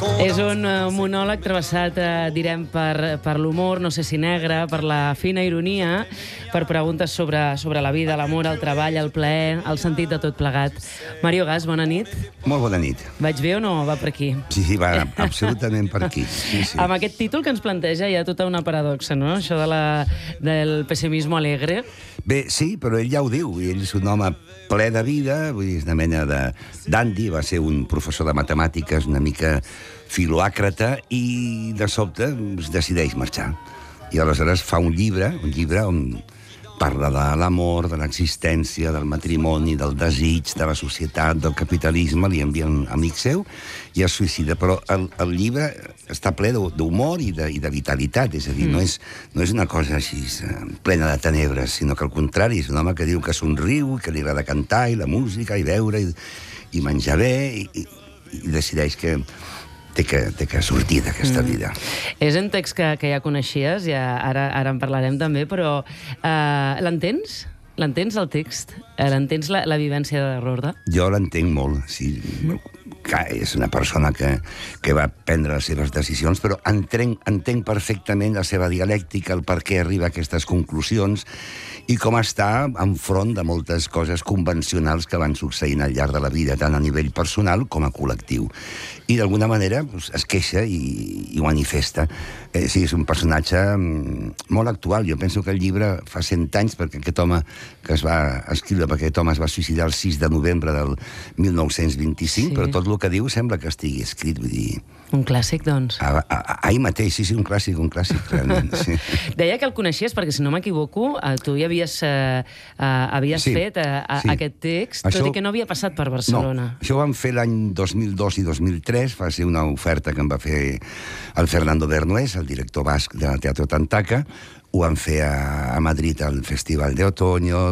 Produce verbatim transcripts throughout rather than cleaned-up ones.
És un uh, monòleg travessat, uh, direm, per, per l'humor, no sé si negre, per la fina ironia, per preguntes sobre, sobre la vida, l'amor, el treball, el plaer, el sentit de tot plegat. Mario Gas, bona nit. Molt bona nit. Vaig bé o no? Va per aquí? Sí, sí, va absolutament per aquí. Sí, sí. Amb aquest títol que ens planteja hi ha tota una paradoxa, no? Això de la, del pessimismo alegre. Bé, sí, però ell ja ho diu. Ell és un home ple de vida, vull dir, és una mena de dandy, va ser un professor de matemàtiques una mica filoàcrata i de sobte es decideix marxar. I aleshores fa un llibre, un llibre on parla de l'amor, de l'existència, del matrimoni, del desig, de la societat, del capitalisme, li envia un amic seu i es suïcida. Però el, el llibre està ple d'humor i, de, i de vitalitat, és a dir, mm. no, és, no és una cosa així plena de tenebres, sinó que al contrari, és un home que diu que somriu, que li agrada cantar, i la música, i beure, i, i menjar bé, i, i, i decideix que té que, té que sortir d'aquesta mm. vida. És un text que, que ja coneixies, ja, ara, ara en parlarem també, però uh, l'entens? L'entens, el text? L'entens la, la vivència de Rorda? Jo l'entenc molt, sí. Mm. És una persona que, que va prendre les seves decisions, però entenc, entenc perfectament la seva dialèctica, el per què arriba a aquestes conclusions i com està enfront de moltes coses convencionals que van succeint al llarg de la vida, tant a nivell personal com a col·lectiu. I d'alguna manera doncs, es queixa i, i ho manifesta. Eh, sí, és un personatge molt actual. Jo penso que el llibre fa cent anys, perquè aquest home que es va escriure, perquè aquest home es va suïcidar el sis de novembre del mil nou-cents vint-i-cinc, sí. Però tot el que diu sembla que estigui escrit, vull dir... Un clàssic, doncs. A, a, a, ahir mateix, sí, sí, un clàssic, un clàssic, realment. Sí. Deia que el coneixies, perquè si no m'equivoco, tu ja havies, eh, havies sí, fet eh, sí. aquest text, això, tot i que no havia passat per Barcelona. No, això ho vam fer l'any dos mil dos i dos mil tres, va ser una oferta que em va fer el Fernando Bernués, el director basc del Teatro Tantaca. Ho vam fer a, a Madrid al Festival de Otoño,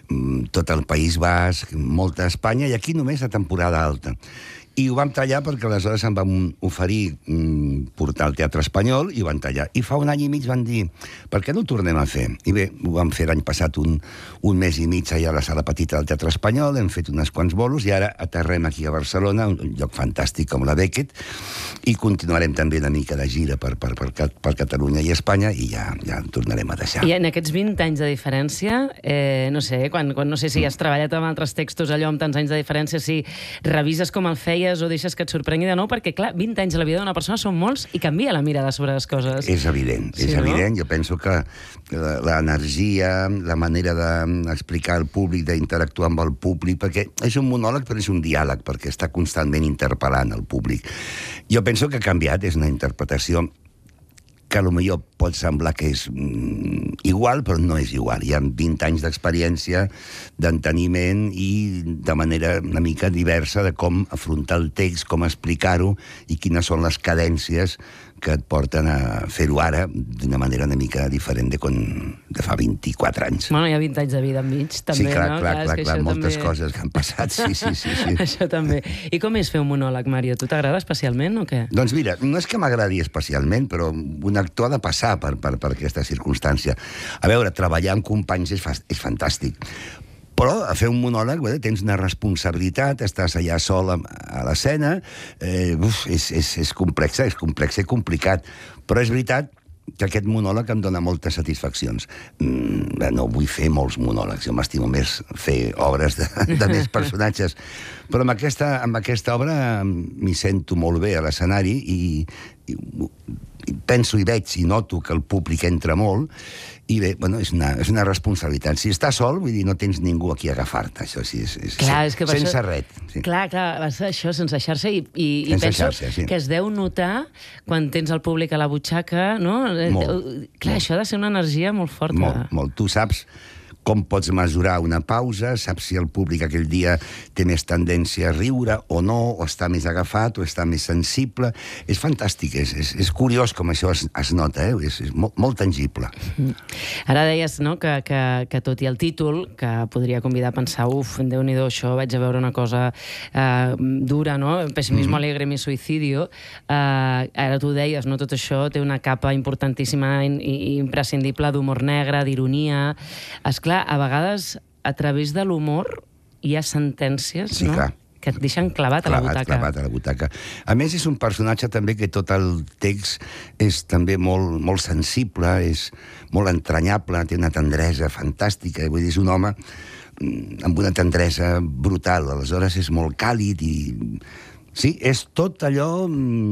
tot el País Basc, molta Espanya, i aquí només a temporada alta. I ho vam tallar perquè aleshores em vam oferir mm, portar al Teatre Espanyol i ho van tallar. I fa un any i mig van dir, per què no ho tornem a fer? I bé, ho vam fer l'any passat un, un mes i mig allà a la sala petita del Teatre Espanyol, hem fet unes quants bolos i ara aterrem aquí a Barcelona, un lloc fantàstic com la Beckett, i continuarem també una mica de gira per, per, per, per Catalunya i Espanya i ja, ja en tornarem a deixar. I en aquests vint anys de diferència, eh, no sé, quan, quan no sé si has treballat amb altres textos allò amb tants anys de diferència, si revises com el feia o deixes que et sorprengui de nou, perquè, clar, vint anys a la vida d'una persona són molts i canvia la mirada sobre les coses. És evident, sí, és no? evident. Jo penso que l'energia, la manera d'explicar al públic, d'interactuar amb el públic, perquè és un monòleg, però és un diàleg, perquè està constantment interpel·lant el públic. Jo penso que ha canviat, és una interpretació que potser pot semblar que és mm, igual, però no és igual. Hi ha vint anys d'experiència, d'enteniment i de manera una mica diversa de com afrontar el text, com explicar-ho i quines són les cadències que et porten a fer-ho ara d'una manera una mica diferent de quan de fa vint-i-quatre anys. Bueno, hi ha vint anys de vida enmig, també, sí, clar, no? clar, clar, clar, clar moltes també... coses que han passat, sí, sí, sí, sí. Això també. I com és fer un monòleg, Mario? Tu t'agrada especialment o què? Doncs mira, no és que m'agradi especialment, però un actor ha de passar per, per, per aquesta circumstància. A veure, treballar amb companys és, fa, és fantàstic. Però a fer un monòleg, bé, tens una responsabilitat, estàs allà sol a, a l'escena, eh, uf, és, és, és complex, és complex i complicat. Però és veritat que aquest monòleg em dona moltes satisfaccions. Mm, bé, no vull fer molts monòlegs, jo m'estimo més fer obres de, de més personatges. Però amb aquesta, amb aquesta obra m'hi sento molt bé a l'escenari i, i, i penso i veig i noto que el públic entra molt i bé, bueno, és una, és una responsabilitat. Si estàs sol, vull dir, no tens ningú aquí a agafar-te, això sí, és, és, clar, és que sense això... ret. Sí. Clar, clar, va ser això, sense xarxa, i, i, i sense penso xarxa, sí. que es deu notar quan tens el públic a la butxaca, no? Molt, clar, molt. Això ha de ser una energia molt forta. Molt, molt. Tu saps com pots mesurar una pausa, saps si el públic aquell dia té més tendència a riure o no, o està més agafat, o està més sensible. És fantàstic, és, és, és curiós com això es, es nota, eh? és, és molt, molt tangible. Ara deies, no?, que, que, que tot i el títol, que podria convidar a pensar, uf, Déu-n'hi-do, això vaig a veure una cosa eh, dura, no? Pessimismo mm. alegre, mi suicidio. Eh, ara tu deies, no?, tot això té una capa importantíssima i, i imprescindible d'humor negre, d'ironia. Esclar, a vegades, a través de l'humor, hi ha sentències, sí, no? Clar. que et deixen clavat, clavat a la butaca. Clavat a la butaca. A més, és un personatge també que tot el text és també molt, molt sensible, és molt entranyable, té una tendresa fantàstica, vull dir, és un home amb una tendresa brutal, aleshores és molt càlid i... Sí, és tot allò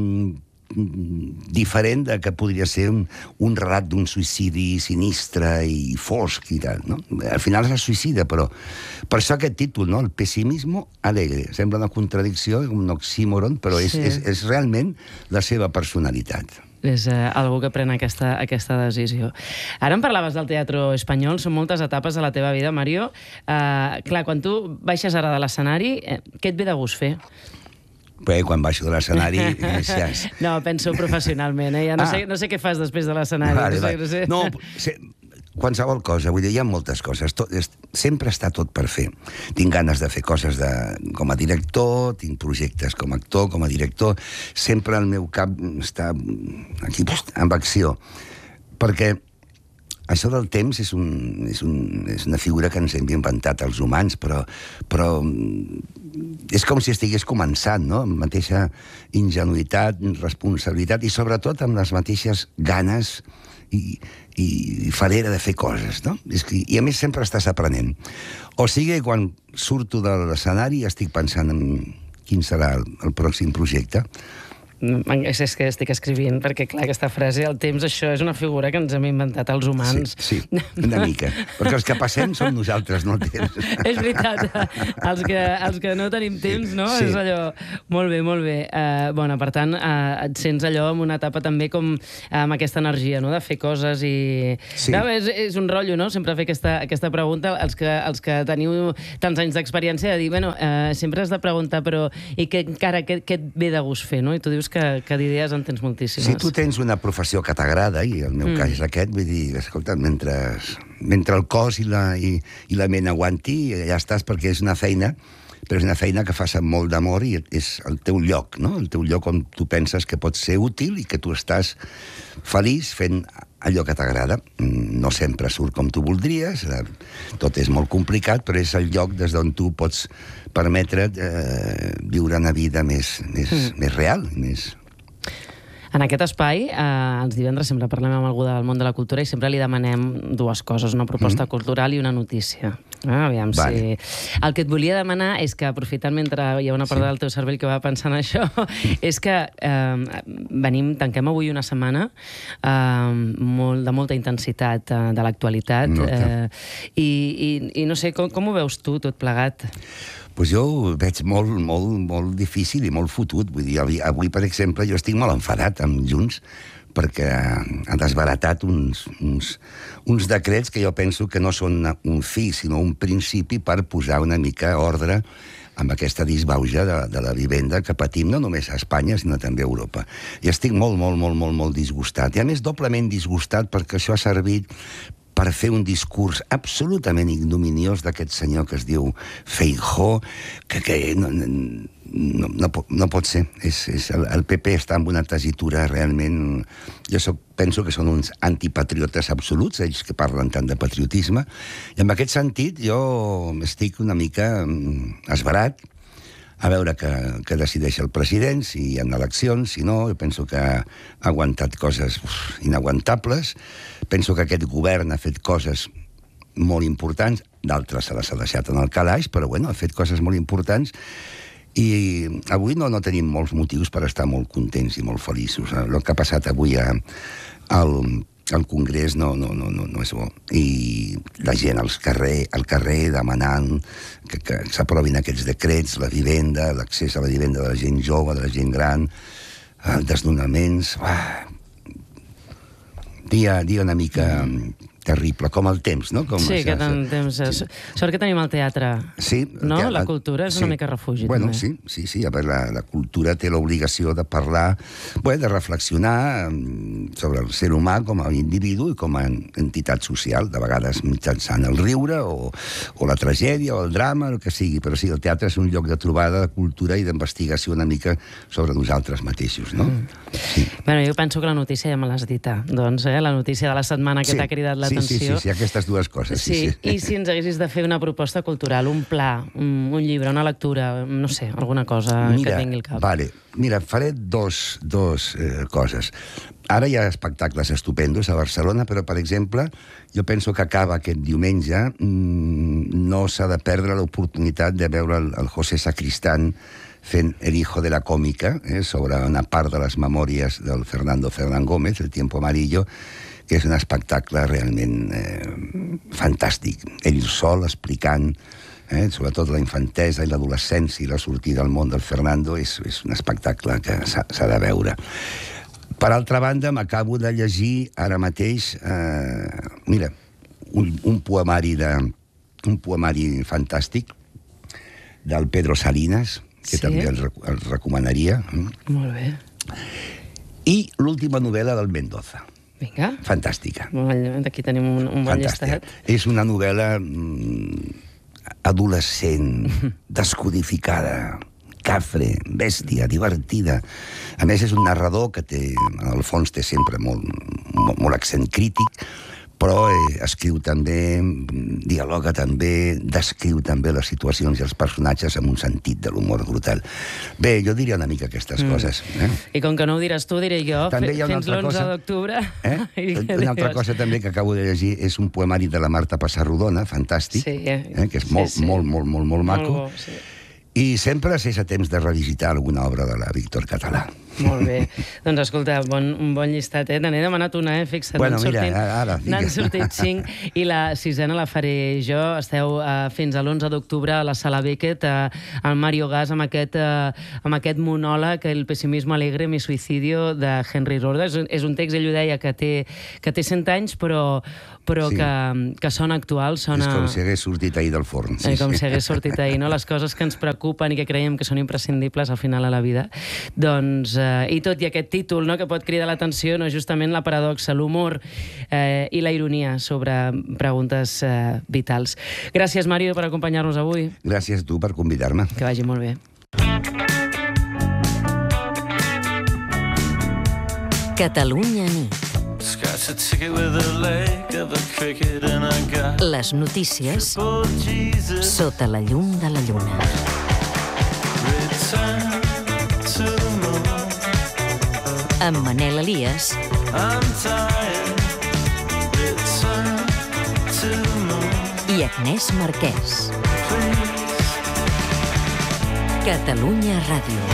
diferent de que podria ser un, un relat d'un suïcidi sinistre i fosc i tal, no? Al final es suïcida, però per això aquest títol, no? El pessimismo alegre. Sembla una contradicció, un oxímoron, però és, sí. és, és realment la seva personalitat. És eh, algú que pren aquesta, aquesta decisió. Ara em parlaves del teatre espanyol, són moltes etapes de la teva vida, Mario. Uh, clar, quan tu baixes ara de l'escenari, eh, què et ve de gust fer? Bé, quan baixo de l'escenari... Ja... No, penso professionalment, eh? Ja no, ah. sé, no sé què fas després de l'escenari. Vale, no sé, vale. no sé. No, se, qualsevol cosa, vull dir, hi ha moltes coses. Tot, és, sempre està tot per fer. Tinc ganes de fer coses de, com a director, tinc projectes com a actor, com a director. Sempre el meu cap està aquí, amb acció. Perquè això del temps és, un, és, un, és una figura que ens hem inventat els humans, però, però és com si estigués començant, no? Amb mateixa ingenuïtat, responsabilitat i sobretot amb les mateixes ganes i, i farera de fer coses, no? És que, i a més sempre estàs aprenent. O sigui, quan surto de l'escenari estic pensant en quin serà el, el pròxim projecte. És que estic escrivint, perquè clar, aquesta frase, el temps, això és una figura que ens hem inventat els humans. Sí, sí, una mica. Perquè els que passem som nosaltres, no el temps. És veritat, els que, els que no tenim temps, no? Sí. És allò... Molt bé, molt bé. Uh, bueno, per tant, uh, et sents allò en una etapa també com uh, amb aquesta energia, no?, de fer coses i... Sí. No, és, és un rotllo, no?, sempre fer aquesta, aquesta pregunta. Els que, els que teniu tants anys d'experiència de dir, bueno, uh, sempre has de preguntar, però i que encara què, què et ve de gust fer, no? I tu dius que, que d'idees en tens moltíssimes. Si tu tens una professió que t'agrada, i el meu mm. cas és aquest, vull dir, escolta, mentre, mentre el cos i la, i, i la ment aguanti, ja estàs, perquè és una feina, però és una feina que fas amb molt d'amor i és el teu lloc, no? El teu lloc on tu penses que pot ser útil i que tu estàs feliç fent allò que t'agrada. No sempre surt com tu voldries, tot és molt complicat, però és el lloc des d'on tu pots permetre't eh, viure una vida més, més, mm. més real, més... En aquest espai, eh, els divendres sempre parlem amb algú del món de la cultura i sempre li demanem dues coses, una proposta mm. cultural i una notícia. Eh, aviam vale. si... El que et volia demanar és que, aprofitant mentre hi ha una part sí. del teu cervell que va pensant això, és que eh, venim, tanquem avui una setmana eh, molt, de molta intensitat eh, de l'actualitat eh, i, i, i no sé, com, com ho veus tu, tot plegat? Pues jo ho veig molt, molt, molt difícil i molt fotut. Vull dir, avui, per exemple, jo estic molt enfadat amb Junts perquè ha desbaratat uns, uns, uns decrets que jo penso que no són un fi, sinó un principi per posar una mica ordre amb aquesta disbauja de, de la vivenda que patim no només a Espanya, sinó també a Europa. I estic molt, molt, molt, molt, molt disgustat. I a més, doblement disgustat perquè això ha servit per fer un discurs absolutament ignominiós d'aquest senyor que es diu Feijóo, que, que no, no, no, no pot ser. És, és, el, el P P està en una tessitura realment... Jo soc, penso que són uns antipatriotes absoluts, ells que parlen tant de patriotisme, i en aquest sentit jo estic una mica esverat a veure que, que decideix el president, si hi ha eleccions, si no. Jo penso que ha aguantat coses uf, inaguantables. Penso que aquest govern ha fet coses molt importants, d'altres se les ha deixat en el calaix, però bueno, ha fet coses molt importants, i avui no, no tenim molts motius per estar molt contents i molt feliços. El que ha passat avui a, al... el Congrés no, no, no, no, no és bo. I la gent als carrer, al carrer demanant que, que s'aprovin aquests decrets, la vivenda, l'accés a la vivenda de la gent jove, de la gent gran, desnonaments... Ah, dia, dia una mica terrible, com el temps, no? Com sí, que tant temps... Sí. Sort que tenim el teatre, sí, no? Que, la cultura és sí. una mica refugi, bueno, també. Sí, sí, sí. A veure, la, la cultura té l'obligació de parlar, bé, de reflexionar sobre el ser humà com a individu i com a entitat social, de vegades mitjançant el riure o, o la tragèdia o el drama, el que sigui, però sí, el teatre és un lloc de trobada de cultura i d'investigació una mica sobre nosaltres mateixos, no? Mm. Sí. Bueno, jo penso que la notícia ja me l'has dit, doncs, eh? La notícia de la setmana que sí, t'ha cridat l'atenció. l'atenció. Sí, sí, sí, aquestes dues coses. Sí, sí, sí. I si ens haguessis de fer una proposta cultural, un pla, un, un llibre, una lectura, no sé, alguna cosa mira, que tingui al cap. Vale, mira, faré dos, dos eh, coses. Ara hi ha espectacles estupendos a Barcelona, però, per exemple, jo penso que acaba aquest diumenge, mmm, no s'ha de perdre l'oportunitat de veure el, el José Sacristán fent El hijo de la còmica, eh, sobre una part de les memòries del Fernando Fernán Gómez, El tiempo amarillo, que és un espectacle realment eh, fantàstic. Ell sol explicant, eh, sobretot la infantesa i l'adolescència i la sortida al món del Fernando, és, és un espectacle que s'ha de veure. Per altra banda, m'acabo de llegir ara mateix, eh, mira, un, un poemari de, un poemari fantàstic del Pedro Salinas, que sí? també el, el recomanaria. Molt bé. I l'última novel·la del Mendoza. Vinga. Fantàstica. Aquí tenim un, un bon Fantàstica. Llistat. És una novel·la mm, adolescent, descodificada, cafre, bèstia, divertida. A més, és un narrador que té, al fons té sempre molt, molt, molt accent crític, però eh, escriu també, dialoga també, descriu també les situacions i els personatges amb un sentit de l'humor brutal. Bé, jo diria una mica aquestes mm. coses. Eh? I com que no ho diràs tu, diré jo, també fins l'onze d'octubre. Eh? Una altra cosa també que acabo de llegir és un poemari de la Marta Passarrodona, fantàstic, sí, eh? Eh? que és molt, sí, sí. molt, molt, molt, molt maco. Molt bo, sí. I sempre s'és a temps de revisitar alguna obra de la Víctor Català. Molt bé. Doncs escolta, bon, un bon llistat, eh? N'he demanat una, eh? Fixa't, bueno, n'han mira, sortit, ara, n'han sortit cinc, i la sisena la faré jo. Esteu uh, fins a l'onze d'octubre a la Sala Beckett, uh, al Mario Gas, amb aquest, uh, amb aquest monòleg, El pesimismo alegre, mi suicidio, de Henry Roda. És, és un text, ell ho deia, que té, que té cent anys, però, però sí. que, que sona actual. Sona... És com si hagués sortit ahir del forn. Sí, com sí. si hagués sortit ahir, no? Les coses que ens preocupen i que creiem que són imprescindibles al final a la vida. Doncs, eh, i tot i aquest títol, no?, que pot cridar l'atenció, no, justament la paradoxa, l'humor eh, i la ironia sobre preguntes eh, vitals. Gràcies, Mario, per acompanyar-nos avui. Gràcies a tu per convidar-me. Que vagi molt bé. Catalunya nit. Les notícies sota la llum de la lluna. Amb Manel Elias i Agnès Marquès. Catalunya Ràdio.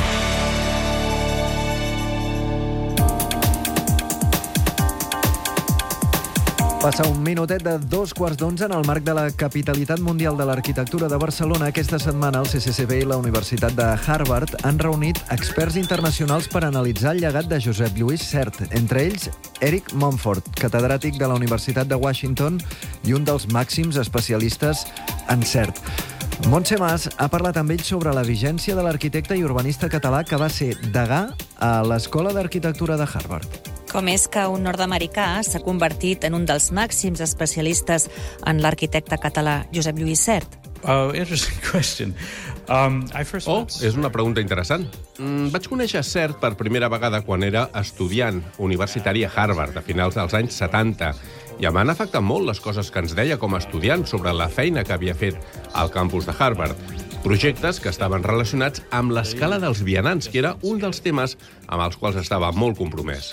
Passa un minutet de dos quarts d'onze en el marc de la capitalitat mundial de l'arquitectura de Barcelona. Aquesta setmana el C C C B i la Universitat de Harvard han reunit experts internacionals per analitzar el llegat de Josep Lluís Sert, entre ells Eric Montfort, catedràtic de la Universitat de Washington i un dels màxims especialistes en Sert. Montse Mas ha parlat amb ells sobre la vigència de l'arquitecte i urbanista català que va ser degà a l'Escola d'Arquitectura de Harvard. Com és que un nord-americà s'ha convertit en un dels màxims especialistes en l'arquitecte català Josep Lluís Sert? Oh, interesting question. Um, I first oh, és una pregunta interessant. Mm, vaig conèixer Sert per primera vegada quan era estudiant universitari a Harvard, a finals dels anys setanta, i em van afectar molt les coses que ens deia com a estudiant sobre la feina que havia fet al campus de Harvard. Projectes que estaven relacionats amb l'escala dels vianants, que era un dels temes amb els quals estava molt compromès.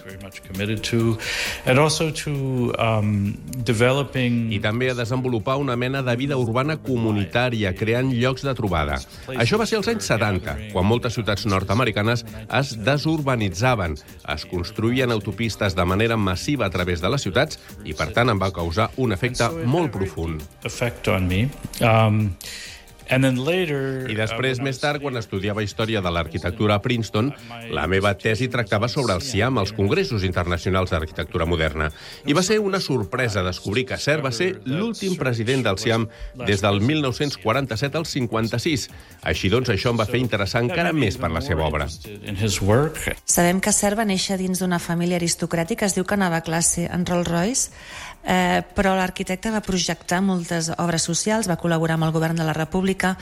I també a desenvolupar una mena de vida urbana comunitària, creant llocs de trobada. Això va ser als anys setanta, quan moltes ciutats nord-americanes es desurbanitzaven, es construïen autopistes de manera massiva a través de les ciutats i, per tant, em va causar un efecte molt profund. I després, més tard, quan estudiava Història de l'Arquitectura a Princeton, la meva tesi tractava sobre el SIAM, els Congressos Internacionals d'Arquitectura Moderna. I va ser una sorpresa descobrir que Sert va ser l'últim president del SIAM des del mil nou-cents quaranta-set al cinquanta-sis. Així doncs, això em va fer interessar encara més per la seva obra. Sabem que Sert va néixer dins d'una família aristocràtica, es diu que anava a classe en Rolls-Royce, eh, però l'arquitecte va projectar moltes obres socials, va col·laborar amb el govern de la República.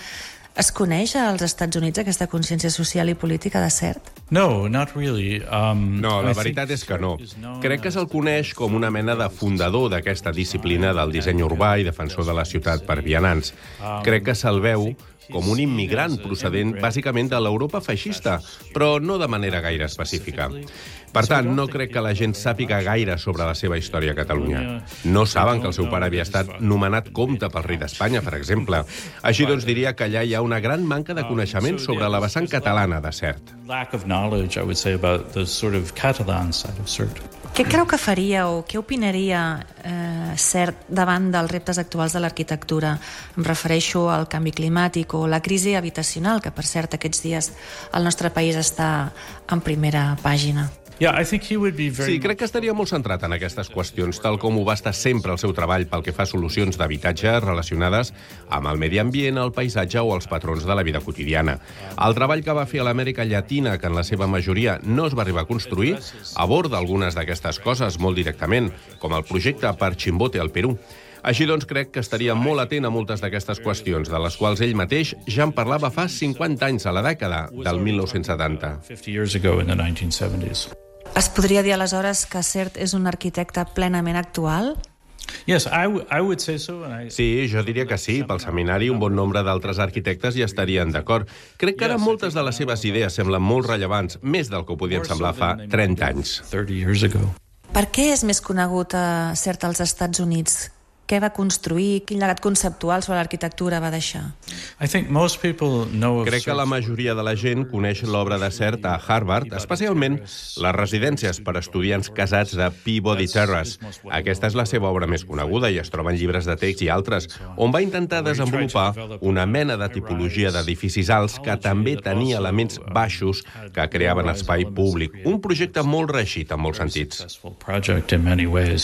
Es coneix als Estats Units aquesta consciència social i política de Cert? No, not really. Um, No, la I veritat think és que no. is known Crec que as- se'l coneix com una mena de fundador d'aquesta disciplina del disseny urbà i defensor de la ciutat per vianants. Crec que se'l veu com un immigrant procedent bàsicament de l'Europa feixista, però no de manera gaire específica. Per tant, no crec que la gent sàpiga gaire sobre la seva història a Catalunya. No saben que el seu pare havia estat nomenat comte pel rei d'Espanya, per exemple. Així doncs diria que allà hi ha una gran manca de coneixement sobre la vessant catalana de Cert. lack of knowledge, I would say, about the sort of Catalan side of Cert. Què creu que faria o què opinaria eh, Cert davant dels reptes actuals de l'arquitectura? Em refereixo al canvi climàtic o la crisi habitacional, que per cert aquests dies el nostre país està en primera pàgina. Yeah, I think he would be very... Sí, crec que estaria molt centrat en aquestes qüestions, tal com ho va estar sempre el seu treball pel que fa a solucions d'habitatge relacionades amb el medi ambient, el paisatge o els patrons de la vida quotidiana. El treball que va fer a l'Amèrica Llatina, que en la seva majoria no es va arribar a construir, aborda algunes d'aquestes coses molt directament, com el projecte per Chimbote al Perú. Així doncs, crec que estaria molt atent a moltes d'aquestes qüestions, de les quals ell mateix ja en parlava fa cinquanta anys, a la dècada del mil nou-cents setanta. fifty years ago in the nineteen seventies. Es podria dir aleshores que Cert és un arquitecte plenament actual? Yes, I, w- I would say so. And I... Sí, jo diria que sí. Pel seminari un bon nombre d'altres arquitectes hi estarien d'acord. Crec que ara moltes de les seves idees semblen molt rellevants, més del que ho podien semblar fa trenta anys. thirty years ago. Per què és més conegut a Cert als Estats Units? Què va construir? Quin llegat conceptual sobre l'arquitectura va deixar? I think most people know of Crec que la majoria de la gent coneix l'obra de Cert a Harvard, especialment les residències per a estudiants casats de Peabody Terrace. Aquesta és la seva obra més coneguda i es troba en llibres de text i altres, on va intentar desenvolupar una mena de tipologia d'edificis alts que també tenia elements baixos que creaven espai públic. Un projecte molt reeixit en molts sentits. successful project in many ways.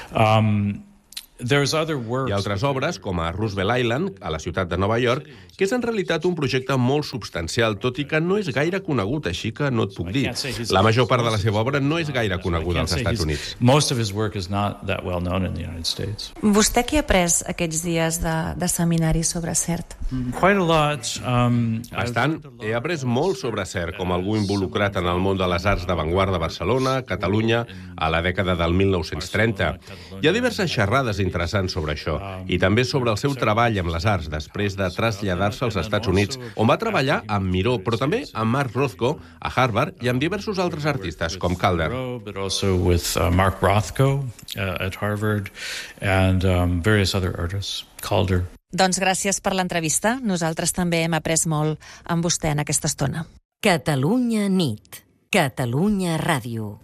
Um, There's other works. Hi ha altres obres, com a Roosevelt Island, a la ciutat de Nova York, que és en realitat un projecte molt substancial, tot i que no és gaire conegut, així que no et puc dir. La major part de la seva obra no és gaire coneguda als Estats Units. Most of his work is not that well known in the United States. Vostè què ha après aquests dies de, de seminari sobre Cert? Quite a lot. Um, Bastant. He après molt sobre Cert, com algú involucrat en el món de les arts d'avantguarda a Barcelona, Catalunya, a la dècada del mil nou-cents trenta. Hi ha diverses xerrades interessants sobre això, i també sobre el seu treball amb les arts després de traslladar-se als Estats Units, on va treballar amb Miró, però també amb Mark Rothko a Harvard i amb diversos altres artistes, com Calder. But also with uh, Mark Rothko uh, at Harvard and um, various other artists. Calder. Doncs gràcies per l'entrevista. Nosaltres també hem après molt amb vostè en aquesta estona. Catalunya nit. Catalunya Ràdio.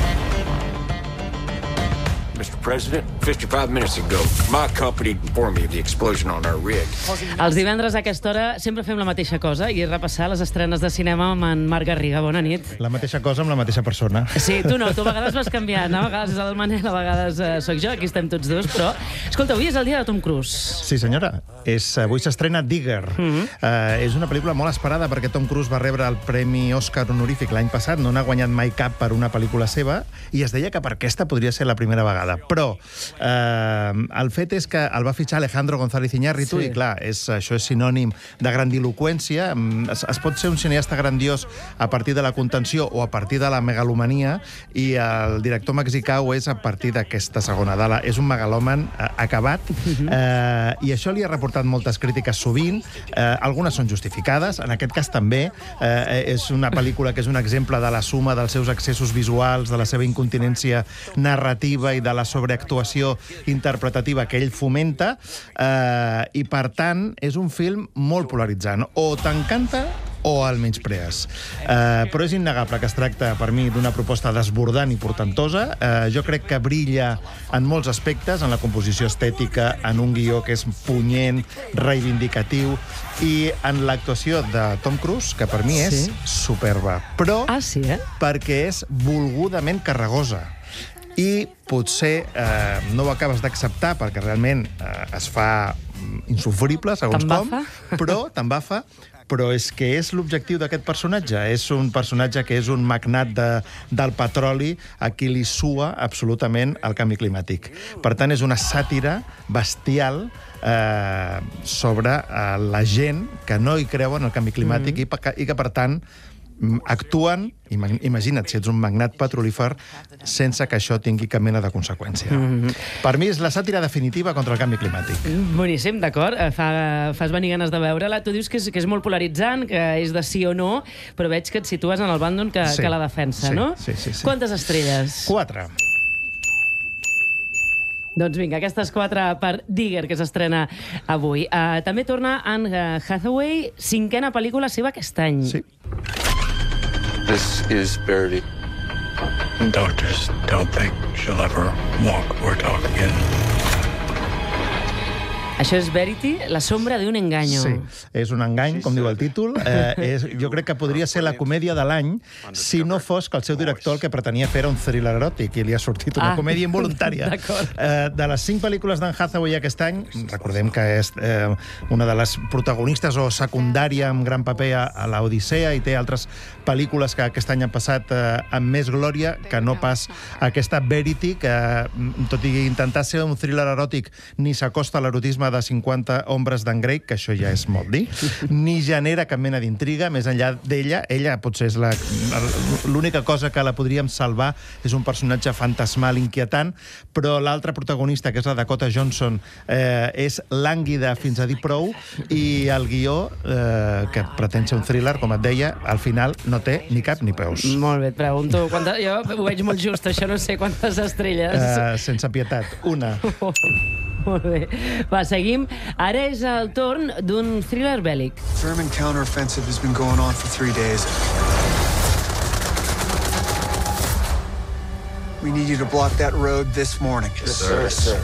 Mister President, fifty-five minutes ago, my company informed me of the explosion on our rig. Els divendres a aquesta hora sempre fem la mateixa cosa i és repassar les estrenes de cinema amb en Marc Garriga. Bona nit. La mateixa cosa amb la mateixa persona. Sí, tu no, tu a vegades vas canviant, a vegades és el Manel, a vegades eh, sóc jo, aquí estem tots dos, però... Escolta, avui és el dia de Tom Cruise. Sí, senyora. És, avui s'estrena Digger. Mm-hmm. uh, és una pel·lícula molt esperada perquè Tom Cruise va rebre el Premi Òscar honorífic l'any passat, no n'ha guanyat mai cap per una pel·lícula seva, i es deia que per aquesta podria ser la primera vegada. Però eh, el fet és que el va fitxar Alejandro González Iñárritu, Sí. i clar, és, això és sinònim de grandiloqüència. Es, es pot ser un cineasta grandiós a partir de la contenció o a partir de la megalomania, i el director mexicà ho és a partir d'aquesta segona. De la, és un megalòman eh, acabat, eh, i això li ha reportat moltes crítiques sovint. Eh, algunes són justificades, en aquest cas també. Eh, és una pel·lícula que és un exemple de la suma dels seus excessos visuals, de la seva incontinència narrativa i de la sobreactuació interpretativa que ell fomenta, eh, i per tant és un film molt polaritzant. O t'encanta o el menysprees. Eh, però és innegable que es tracta, per mi, d'una proposta desbordant i portentosa. Eh, jo crec que brilla en molts aspectes, en la composició estètica, en un guió que és punyent, reivindicatiu, i en l'actuació de Tom Cruise, que per mi és Sí. superba. Però Ah, sí, eh? perquè és volgudament carregosa. I potser eh, no ho acabes d'acceptar perquè realment eh, es fa insufrible, segons com, T'embafa? però t'embafa, però és que és l'objectiu d'aquest personatge. És un personatge que és un magnat de, del petroli a qui li sua absolutament el canvi climàtic. Per tant, és una sàtira bestial eh, sobre eh, la gent que no hi creu en el canvi climàtic mm. i, que, i que, per tant, actuen, imagina't si ets un magnat petrolífer, sense que això tingui cap mena de conseqüència. Mm-hmm. Per mi és la sàtira definitiva contra el canvi climàtic. Boníssim, d'acord. Fa, fas venir ganes de veure-la. Tu dius que és, que és molt polaritzant, que és de sí o no, però veig que et situes en el bàndol que, sí, que la defensa, sí, no? Sí, sí, sí. Quantes estrelles? Quatre. Doncs vinga, aquestes quatre per Digger, que s'estrena avui. Uh, també torna Anne Hathaway, cinquena pel·lícula seva aquest any. Sí. This is Verity. Doctors don't think she'll ever walk or talk again. Això és Verity, la sombra d'un enganyo. Sí, és un engany, com diu el títol. Eh, és, jo crec que podria ser la comèdia de l'any si no fos que el seu director el que pretenia fer era un thriller eròtic i li ha sortit una ah, comèdia involuntària. Eh, de les cinc pel·lícules d'Anne Hathaway aquest any, recordem que és eh, una de les protagonistes o secundària amb gran paper a, a l'Odissea i té altres pel·lícules que aquest any han passat eh, amb més glòria que no pas aquesta Verity, que tot i intentar ser un thriller eròtic ni s'acosta a l'erotisme de cinquanta ombres d'en Grey, que això ja és molt dir, ni genera cap mena d'intriga, més enllà d'ella. Ella potser és la, l'única cosa que la podríem salvar, és un personatge fantasmal inquietant, però l'altra protagonista, que és la Dakota Johnson, eh, és lànguida fins a dir prou, i el guió, eh, que pretén ser un thriller, com et deia, al final no té ni cap ni peus. Molt bé, et pregunto, quanta... jo ho veig molt just, això no sé quantes estrelles. Eh, sense pietat, una. Oh. Molt bé. Va, seguim. Ara és el torn d'un thriller bèl·lic. German counteroffensive has been going on for three days. We need you to block that road this morning. Yes, sir. Yes, sir.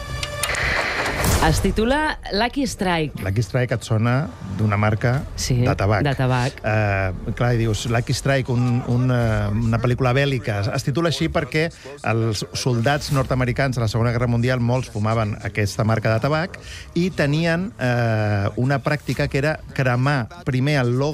Es titula Lucky Strike. Lucky Strike et sona d'una marca sí, de tabac. de tabac. Uh, clar, i dius, Lucky Strike, un, un, uh, una pel·lícula bèl·lica. Es titula així perquè els soldats nord-americans a la Segona Guerra Mundial, molts fumaven aquesta marca de tabac i tenien uh, una pràctica que era cremar primer el logo